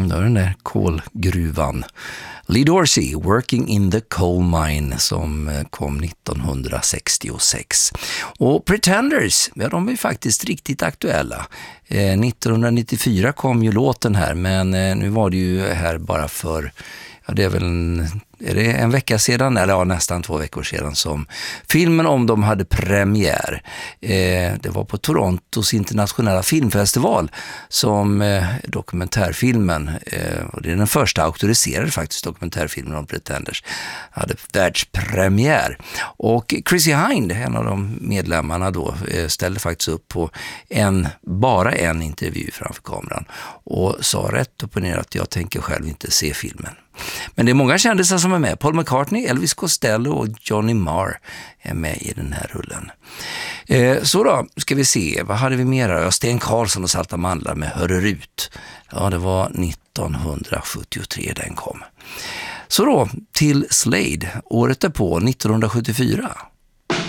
Då är den där kolgruvan. Lee Dorsey, Working in the Coal Mine, som kom 1966. Och Pretenders, ja, de är ju faktiskt riktigt aktuella. 1994 kom ju låten här, men nu var det ju här bara för... Ja, det är väl en vecka sedan, eller ja, nästan 2 veckor sedan, som filmen om dem hade premiär. Det var på Torontos internationella filmfestival som dokumentärfilmen, och det är den första auktoriserade faktiskt dokumentärfilmen om Pretenders, hade världspremiär. Och Chrissy Hind, en av de medlemmarna då, ställde faktiskt upp på bara en intervju framför kameran och sa rätt upp och ner att jag tänker själv inte se filmen. Men det är många kändisar som är med. Paul McCartney, Elvis Costello och Johnny Marr är med i den här rullen. Så då ska vi se, vad hade vi mer? Ja, Sten Karlsson och Salta Mandlar med Hörr ut. Ja, det var 1973 den kom. Så då till Slade, året därpå, 1974.